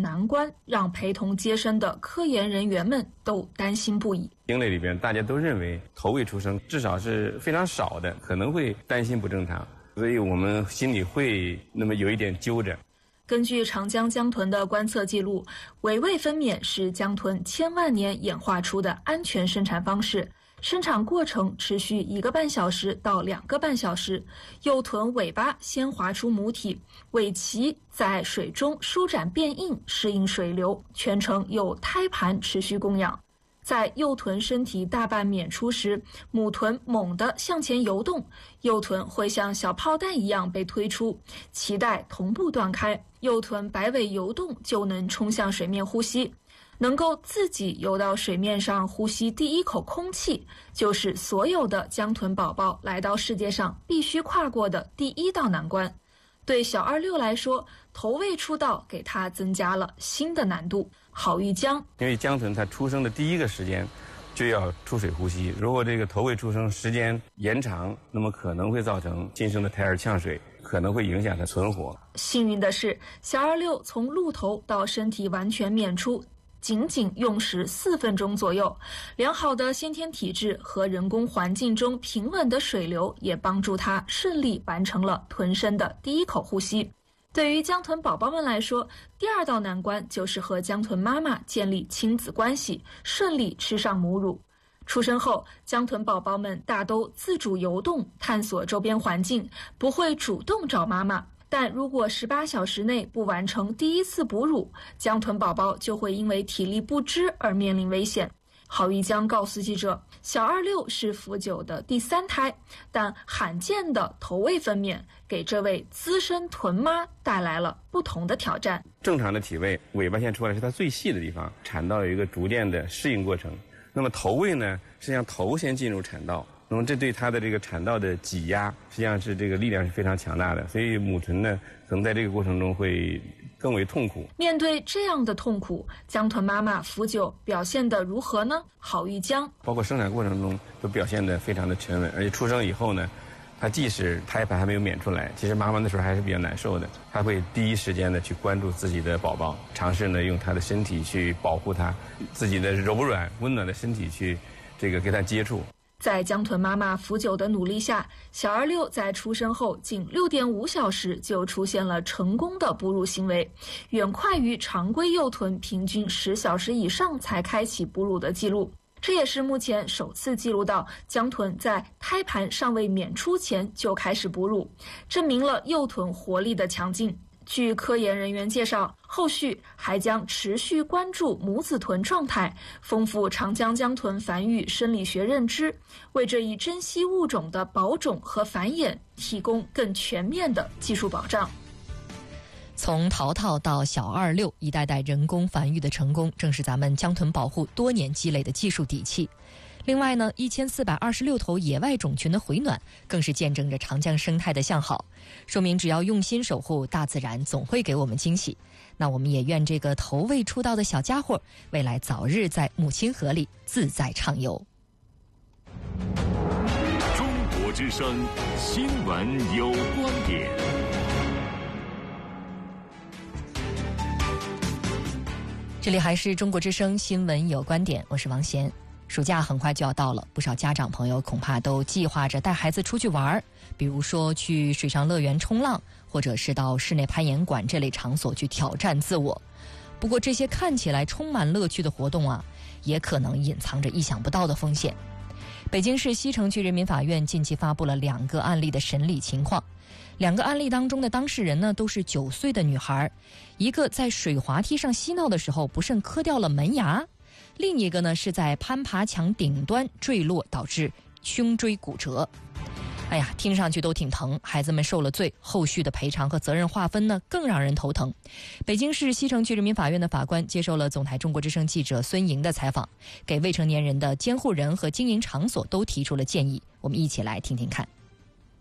难关，让陪同接生的科研人员们都担心不已。 英类里边大家都认为头位出生至少是非常少的，可能会担心不正常，所以我们心里会那么有一点揪着。 根据长江江豚的观测记录，尾位分娩是江豚千万年演化出的安全生产方式，生产过程持续1个半小时到2个半小时，幼豚尾巴先滑出母体，尾鳍在水中舒展变硬，适应水流，全程由胎盘持续供养。在幼豚身体大半娩出时，母豚猛地向前游动，幼豚会像小炮弹一样被推出，脐带同步断开，幼豚摆尾游动就能冲向水面呼吸。能够自己游到水面上呼吸第一口空气，就是所有的江豚宝宝来到世界上必须跨过的第一道难关。对小26来说，头位出道给他增加了新的难度。郝玉江， 因为江豚它出生的第一个时间就要出水呼吸，如果这个头位出生时间延长，那么可能会造成新生的胎儿呛水，可能会影响它存活。 幸运的是，小26从鹿头到身体完全娩出仅仅用时4分钟左右，良好的先天体质和人工环境中平稳的水流也帮助他顺利完成了豚生的第一口呼吸。对于江豚宝宝们来说，第2道难关就是和江豚妈妈建立亲子关系，顺利吃上母乳。出生后，江豚宝宝们大都自主游动，探索周边环境，不会主动找妈妈。但如果18小时内不完成第1次哺乳，江豚宝宝就会因为体力不支而面临危险。郝玉江告诉记者，小26是福久的第3胎，但罕见的头位分娩给这位资深豚妈带来了不同的挑战。 正常的体位，尾巴线出来是它最细的地方，产道有一个逐渐的适应过程。那么头位呢，实际上头先进入产道，那么这对它的这个产道的挤压，实际上是这个力量是非常强大的，所以母豚呢，可能在这个过程中会更为痛苦。 面对这样的痛苦，江豚妈妈福久表现得如何呢？郝玉江， 包括生产过程中都表现得非常的沉稳，而且出生以后呢，它即使胎盘还没有娩出来，其实妈妈那时候还是比较难受的，她会第一时间的去关注自己的宝宝，尝试呢用她的身体去保护她，自己的柔软温暖的身体去跟她接触。 在江豚妈妈福久的努力下，小26在出生后仅6.5小时就出现了成功的哺乳行为，远快于常规幼豚平均10小时以上才开启哺乳的记录。这也是目前首次记录到江豚在胎盘尚未娩出前就开始哺乳，证明了幼豚活力的强劲。据科研人员介绍，后续还将持续关注母子豚状态，丰富长江江豚繁育生理学认知，为这一珍稀物种的保种和繁衍提供更全面的技术保障。 从淘淘到小26，一代代人工繁育的成功，正是咱们江豚保护多年积累的技术底气。另外呢，1426头野外种群的回暖，更是见证着长江生态的向好，说明只要用心守护，大自然总会给我们惊喜。那我们也愿这个头位出道的小家伙，未来早日在母亲河里自在畅游。 中国之声新闻有观点。 这里还是中国之声新闻有观点，我是王贤。暑假很快就要到了，不少家长朋友恐怕都计划着带孩子出去玩，比如说去水上乐园冲浪，或者是到室内攀岩馆这类场所去挑战自我。不过这些看起来充满乐趣的活动啊，也可能隐藏着意想不到的风险。北京市西城区人民法院近期发布了2个案例的审理情况。2个案例当中的当事人呢，都是9岁的女孩，一个在水滑梯上嬉闹的时候不慎磕掉了门牙，另一个呢是在攀爬墙顶端坠落导致胸椎骨折。哎呀，听上去都挺疼，孩子们受了罪，后续的赔偿和责任划分呢更让人头疼。北京市西城区人民法院的法官接受了总台中国之声记者孙莹的采访，给未成年人的监护人和经营场所都提出了建议，我们一起来听听看。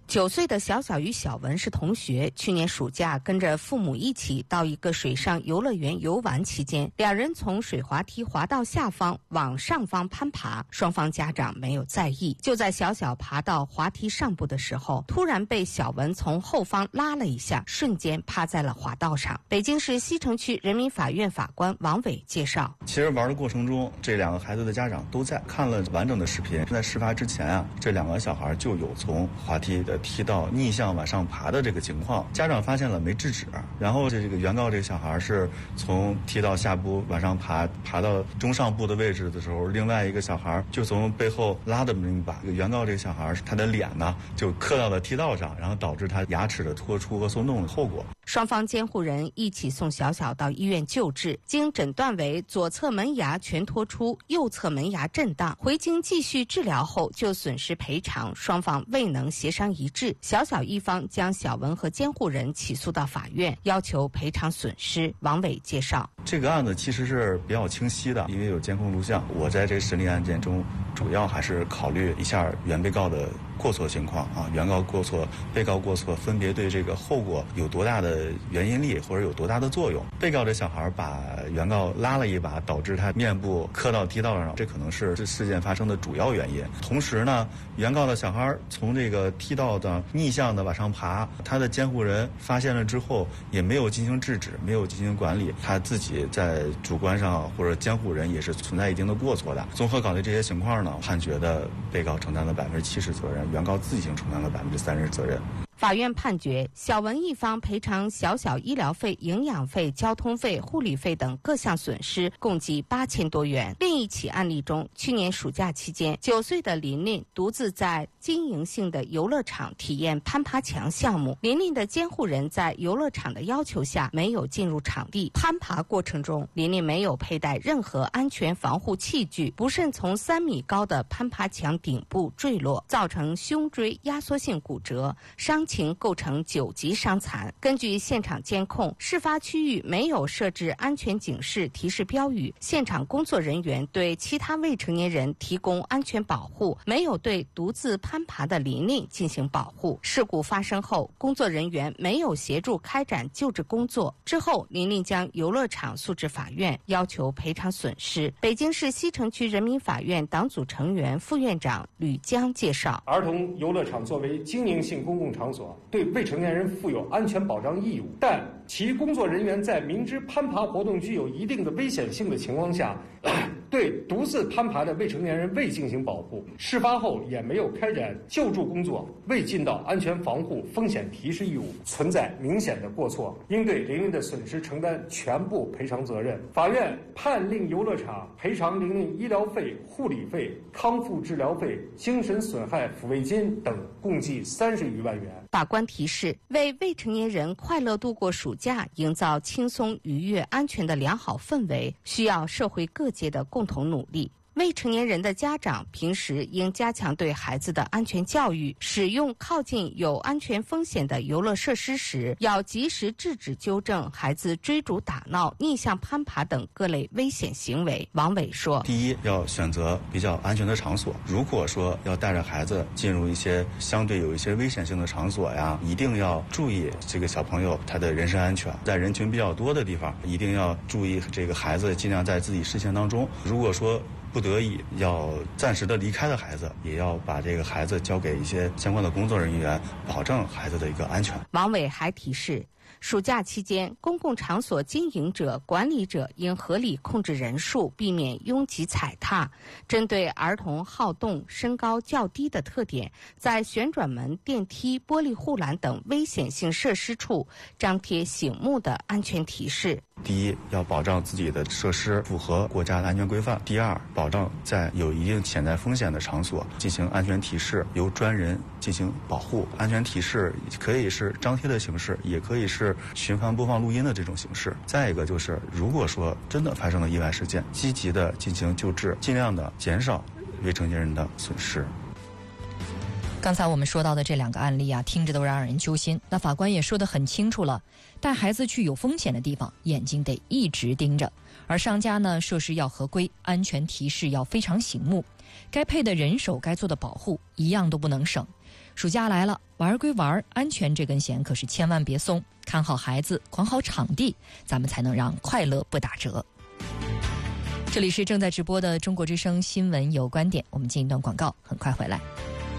9岁的小小与小文是同学，去年暑假跟着父母一起到一个水上游乐园游玩期间，两人从水滑梯滑到下方往上方攀爬，双方家长没有在意。就在小小爬到滑梯上部的时候，突然被小文从后方拉了一下，瞬间趴在了滑道上。北京市西城区人民法院法官王伟介绍， 其实玩的过程中，这两个孩子的家长都在看了完整的视频。在事发之前啊，这两个小孩就有从滑梯的梯道逆向往上爬的这个情况，家长发现了没制止，然后这个原告这个小孩是从梯道下部往上爬到中上部的位置的时候，另外一个小孩就从背后拉的一把，原告这个小孩他的脸呢就磕到了梯道上，然后导致他牙齿的脱出和松动的后果。 双方监护人一起送小小到医院救治，经诊断为左侧门牙全脱出，右侧门牙震荡，回京继续治疗后就损失赔偿双方未能协商一致，小小一方将小文和监护人起诉到法院，要求赔偿损失。王伟介绍， 这个案子其实是比较清晰的，因为有监控录像。我在这审理案件中，主要还是考虑一下原被告的过错情况啊，原告过错、被告过错分别对这个后果有多大的原因力或者有多大的作用。被告这小孩把原告拉了一把，导致他面部磕到梯道上，这可能是这事件发生的主要原因。同时呢，原告的小孩从这个梯道的逆向的往上爬，他的监护人发现了之后也没有进行制止，没有进行管理，他自己在主观上或者监护人也是存在一定的过错的。综合考虑这些情况呢，判决的被告承担了70%责任，原告自行承担了30%责任。 法院判决小文一方赔偿小小医疗费、营养费、交通费、护理费等各项损失，共计8000多元。另一起案例中，去年暑假期间，9岁的琳琳独自在经营性的游乐场体验攀爬墙项目。琳琳的监护人在游乐场的要求下没有进入场地，攀爬过程中，琳琳没有佩戴任何安全防护器具，不慎从3米高的攀爬墙顶部坠落，造成胸椎压缩性骨折，伤情构成9级伤残。根据现场监控，事发区域没有设置安全警示提示标语，现场工作人员对其他未成年人提供安全保护，没有对独自攀爬的琳琳进行保护。事故发生后，工作人员没有协助开展救治工作。之后，琳琳将游乐场诉至法院，要求赔偿损失。北京市西城区人民法院党组成员、副院长吕江介绍， 儿童游乐场作为经营性公共场所，对未成年人负有安全保障义务，但其工作人员在明知攀爬活动具有一定的危险性的情况下，对独自攀爬的未成年人未进行保护，事发后也没有开展救助工作，未尽到安全防护风险提示义务，存在明显的过错，应对琳琳的损失承担全部赔偿责任。法院判令游乐场赔偿琳琳医疗费、护理费、康复治疗费、精神损害抚慰金等共计30余万元。 法官提示，为未成年人快乐度过暑假，营造轻松、愉悦、安全的良好氛围，需要社会各界的共同努力。未成年人的家长平时应加强对孩子的安全教育，使用靠近有安全风险的游乐设施时，要及时制止纠正孩子追逐打闹、逆向攀爬等各类危险行为。王伟说， 第一，要选择比较安全的场所。如果说要带着孩子进入一些相对有一些危险性的场所呀，一定要注意这个小朋友他的人身安全。在人群比较多的地方，一定要注意这个孩子尽量在自己视线当中。如果说不得已要暂时的离开的孩子，也要把这个孩子交给一些相关的工作人员，保证孩子的一个安全。 王伟还提示，暑假期间，公共场所经营者、管理者应合理控制人数，避免拥挤踩踏。针对儿童好动、身高较低的特点，在旋转门、电梯、玻璃护栏等危险性设施处张贴醒目的安全提示。 第一，要保障自己的设施符合国家的安全规范；第二，保障在有一定潜在风险的场所进行安全提示，由专人进行保护。安全提示可以是张贴的形式，也可以是循环播放录音的这种形式。再一个就是，如果说真的发生了意外事件，积极的进行救治，尽量的减少未成年人的损失。 刚才我们说到的这2个案例啊，听着都让人揪心。那法官也说得很清楚了，带孩子去有风险的地方，眼睛得一直盯着。而商家呢，设施要合规，安全提示要非常醒目，该配的人手、该做的保护一样都不能省。 暑假来了，玩归玩，安全这根弦可是千万别松，看好孩子，管好场地，咱们才能让快乐不打折。这里是正在直播的中国之声新闻有观点，我们进一段广告，很快回来。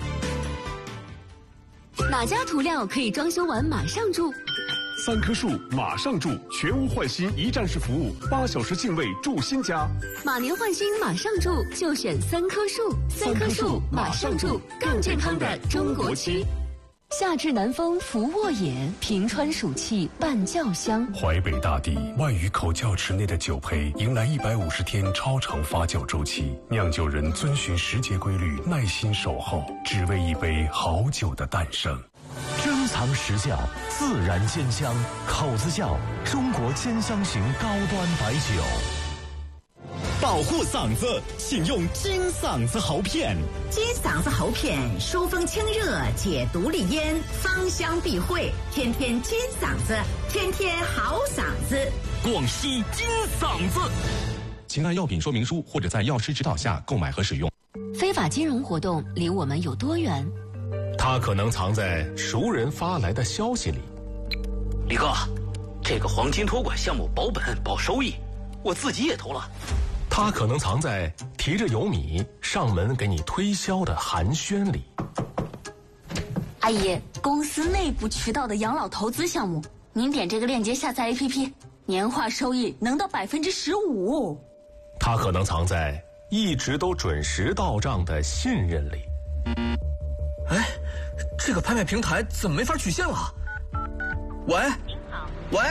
哪家涂料可以装修完马上住 ？3棵树马上住，全屋换新一站式服务，8小时净位住新家。 马年换新马上住，就选3棵树。3棵树马上住，更健康的中国区。夏至南风拂沃野，平川暑气伴酱香。 淮北大地万余口窖池内的酒胚迎来150天超长发酵周期，酿酒人遵循时节规律，耐心守候，只为一杯好酒的诞生。 珍藏实窖，自然鲜香，口子窖，中国兼香型高端白酒。 保护嗓子，请用金嗓子喉片。 金嗓子喉片疏风清热，解毒利咽，芳香避秽，天天金嗓子，天天好嗓子。 广西金嗓子。 请按药品说明书或者在药师指导下购买和使用。 非法金融活动离我们有多远？ 它可能藏在熟人发来的消息里。 李哥，这个黄金托管项目保本保收益，我自己也投了。 它可能藏在提着油米上门给你推销的寒暄里。 阿姨，公司内部渠道的养老投资项目，您点这个链接下载 APP， 年化收益能到15%。 它可能藏在一直都准时到账的信任里。 哎，这个拍卖平台怎么没法取现了？喂，喂，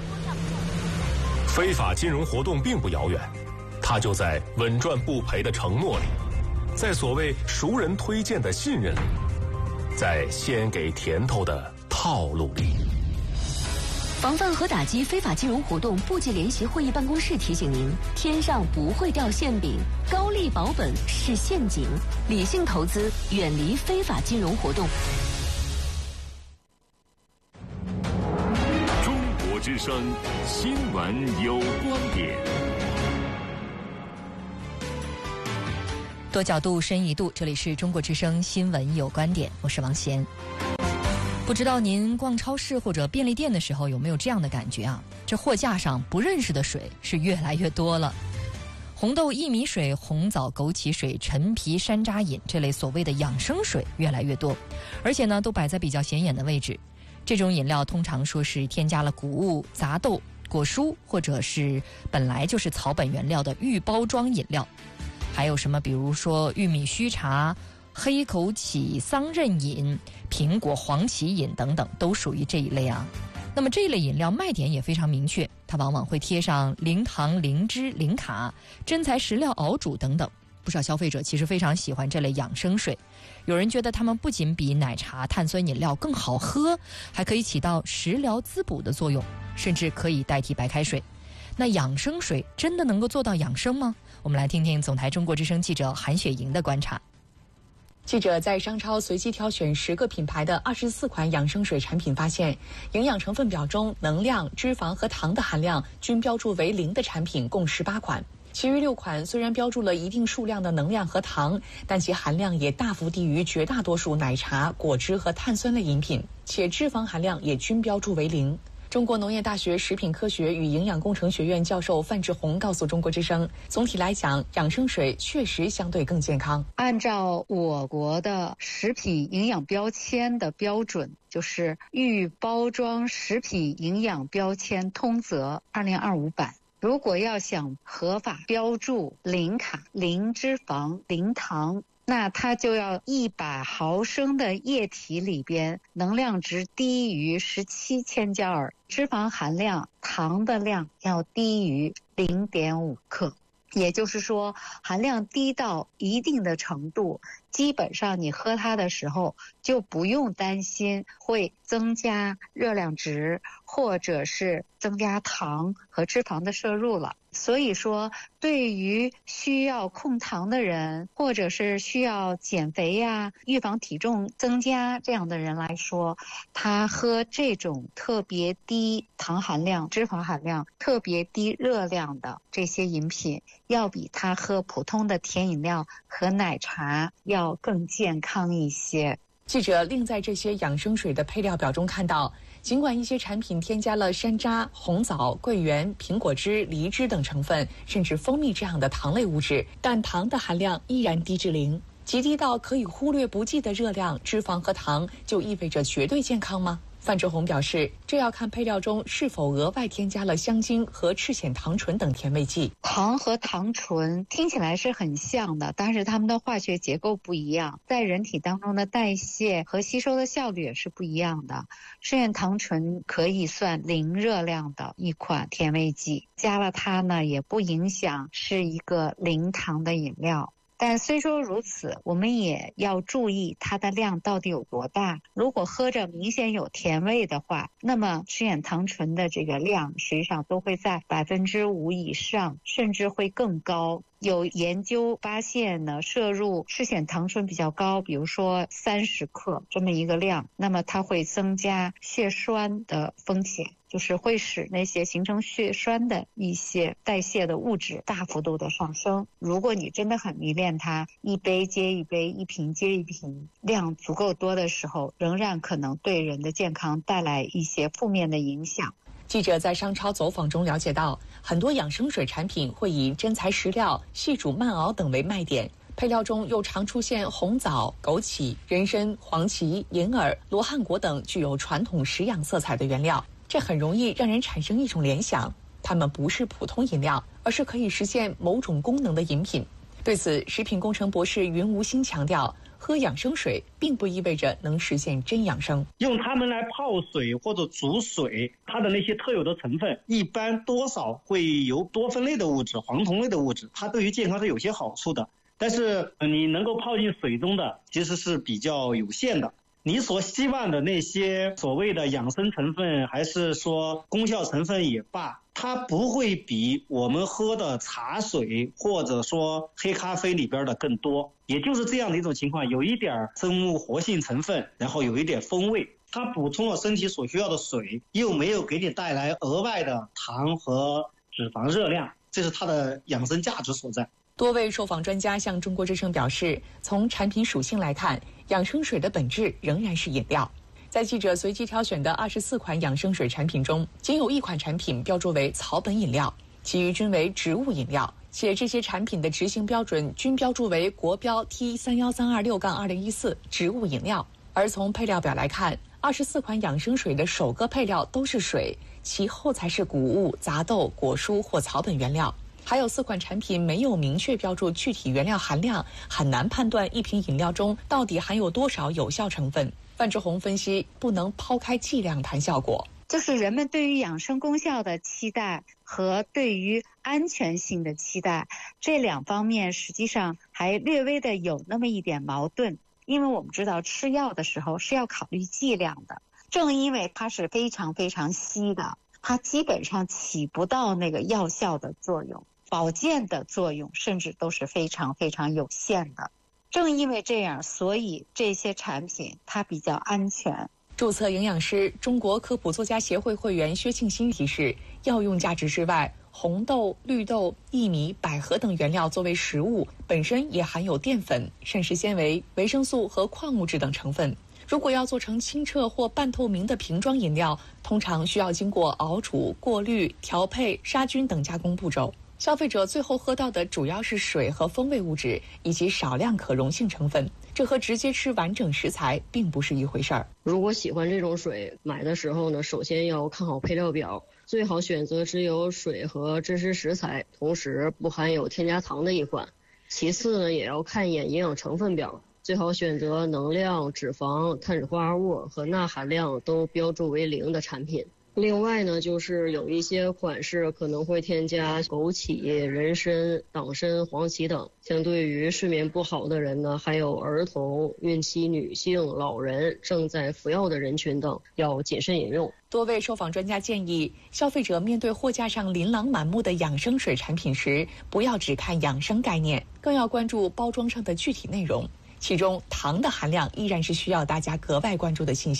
非法金融活动并不遥远，它就在稳赚不赔的承诺里，在所谓熟人推荐的信任里，在先给甜头的套路里。 防范和打击非法金融活动部级联席会议办公室提醒您：天上不会掉馅饼，高利保本是陷阱，理性投资，远离非法金融活动。 中国之声新闻有观点。 多角度，深一度，这里是中国之声新闻有观点，我是王贤。不知道您逛超市或者便利店的时候有没有这样的感觉啊？这货架上不认识的水是越来越多了。红豆薏米水、红枣枸杞水、陈皮山楂饮这类所谓的养生水越来越多，而且呢都摆在比较显眼的位置。这种饮料通常说是添加了谷物、杂豆、果蔬，或者是本来就是草本原料的预包装饮料。还有什么比如说玉米须茶、黑枸杞桑葚饮、苹果黄芪饮等等，都属于这一类啊。那么这一类饮料卖点也非常明确，它往往会贴上零糖、零脂、零卡、真材实料熬煮等等。不少消费者其实非常喜欢这类养生水，有人觉得它们不仅比奶茶、碳酸饮料更好喝，还可以起到食疗滋补的作用，甚至可以代替白开水。那养生水真的能够做到养生吗？我们来听听总台中国之声记者韩雪莹的观察。 记者在商超随机挑选10个品牌的24款养生水产品，发现营养成分表中能量、脂肪和糖的含量均标注为0的产品共18款，其余6款虽然标注了一定数量的能量和糖，但其含量也大幅低于绝大多数奶茶、果汁和碳酸类饮品，且脂肪含量也均标注为0。中国农业大学食品科学与营养工程学院教授范志红告诉中国之声，总体来讲，养生水确实相对更健康。 按照我国的食品营养标签的标准，就是预包装食品营养标签通则2025版，如果要想合法标注0卡、0脂肪、0糖，那它就要100毫升的液体里边能量值低于17千焦耳，脂肪含量、糖的量要低于0.5克。也就是说，含量低到一定的程度，基本上你喝它的时候就不用担心会增加热量值，或者是增加糖和脂肪的摄入了。所以说，对于需要控糖的人，或者是需要减肥呀、预防体重增加这样的人来说，他喝这种特别低糖含量、脂肪含量、特别低热量的这些饮品，要比他喝普通的甜饮料和奶茶要更健康一些。 记者另在这些养生水的配料表中看到，尽管一些产品添加了山楂、红枣、桂圆、苹果汁、梨汁等成分，甚至蜂蜜这样的糖类物质，但糖的含量依然低至0，极低到可以忽略不计的热量、脂肪和糖，就意味着绝对健康吗？范志红表示，这要看配料中是否额外添加了香精和赤藓糖醇等甜味剂。 糖和糖醇听起来是很像的，但是它们的化学结构不一样，在人体当中的代谢和吸收的效率也是不一样的。赤藓糖醇可以算0热量的一款甜味剂，加了它呢也不影响是一个0糖的饮料。但虽说如此，我们也要注意它的量到底有多大。如果喝着明显有甜味的话，那么赤藓糖醇的这个量实际上都会在5%以上，甚至会更高。有研究发现呢，摄入赤藓糖醇比较高，比如说30克这么一个量，那么它会增加血栓的风险，就是会使那些形成血栓的一些代谢的物质大幅度的上升。如果你真的很迷恋它，一杯接一杯，一瓶接一瓶，量足够多的时候，仍然可能对人的健康带来一些负面的影响。 记者在商超走访中了解到，很多养生水产品会以真材实料、细煮慢熬等为卖点，配料中又常出现红枣、枸杞、人参、黄芪、银耳、罗汉果等具有传统食养色彩的原料，这很容易让人产生一种联想，它们不是普通饮料，而是可以实现某种功能的饮品。对此，食品工程博士云无心强调，喝养生水并不意味着能实现真养生。 用它们来泡水或者煮水，它的那些特有的成分一般多少会有多酚类的物质、黄酮类的物质，它对于健康是有些好处的。但是你能够泡进水中的其实是比较有限的。你所希望的那些所谓的养生成分，还是说功效成分也罢，它不会比我们喝的茶水或者说黑咖啡里边的更多。也就是这样的一种情况，有一点生物活性成分，然后有一点风味，它补充了身体所需要的水，又没有给你带来额外的糖和脂肪热量，这是它的养生价值所在。 多位受访专家向中国之声表示，从产品属性来看，养生水的本质仍然是饮料。在记者随机挑选的24款养生水产品中，仅有1款产品标注为草本饮料，其余均为植物饮料，且这些产品的执行标准均标注为国标 T31326-2014 植物饮料。而从配料表来看，24款养生水的首个配料都是水，其后才是谷物、杂豆、果蔬或草本原料。还有4款产品没有明确标注具体原料含量，很难判断一瓶饮料中到底含有多少有效成分。范志红分析，不能抛开剂量谈效果， 就是人们对于养生功效的期待和对于安全性的期待，这2方面实际上还略微的有那么一点矛盾。因为我们知道吃药的时候是要考虑剂量的，正因为它是非常非常稀的，它基本上起不到那个药效的作用，保健的作用甚至都是非常非常有限的。正因为这样，所以这些产品它比较安全。 注册营养师、中国科普作家协会会员薛庆新提示，药用价值之外，红豆、绿豆、薏米、百合等原料作为食物，本身也含有淀粉、膳食纤维、维生素和矿物质等成分。如果要做成清澈或半透明的瓶装饮料，通常需要经过熬煮、过滤、调配、杀菌等加工步骤。消费者最后喝到的主要是水和风味物质，以及少量可溶性成分，这和直接吃完整食材并不是一回事儿。 如果喜欢这种水，买的时候呢，首先要看好配料表，最好选择只有水和真实食材，同时不含有添加糖的一款。其次呢，也要看一眼营养成分表，最好选择能量、脂肪、碳水化合物和钠含量都标注为0的产品。另外呢，就是有一些款式可能会添加枸杞、人参、党参、黄芪等。相对于睡眠不好的人呢，还有儿童、孕期女性、老人、正在服药的人群等，要谨慎饮用。 多位受访专家建议，消费者面对货架上琳琅满目的养生水产品时，不要只看养生概念，更要关注包装上的具体内容。其中，糖的含量依然是需要大家格外关注的信息。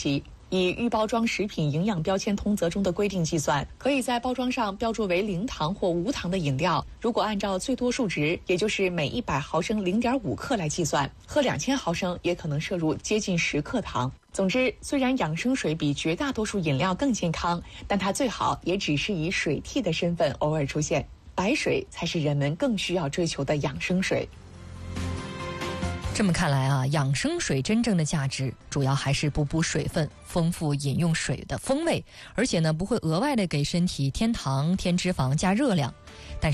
以预包装食品营养标签通则中的规定计算，可以在包装上标注为零糖或无糖的饮料。如果按照最多数值，也就是每100毫升0.5克来计算，喝2000毫升也可能摄入接近10克糖。总之，虽然养生水比绝大多数饮料更健康，但它最好也只是以水替的身份偶尔出现。白水才是人们更需要追求的养生水。 这么看来啊，养生水真正的价值主要还是补补水分，丰富饮用水的风味，而且呢不会额外的给身体添糖、添脂肪、加热量。但是